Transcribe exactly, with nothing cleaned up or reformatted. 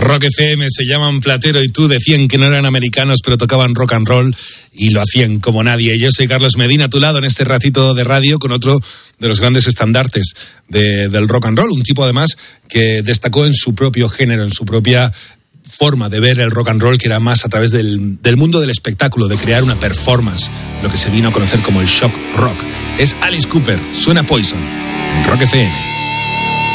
Rock F M, se llaman Platero y Tú, decían que no eran americanos, pero tocaban rock and roll y lo hacían como nadie. Yo soy Carlos Medina, a tu lado en este ratito de radio con otro de los grandes estandartes de, del rock and roll, un tipo además que destacó en su propio género, en su propia forma de ver el rock and roll, que era más a través del, del mundo del espectáculo, de crear una performance, lo que se vino a conocer como el shock rock. Es Alice Cooper, suena Poison, en Rock F M.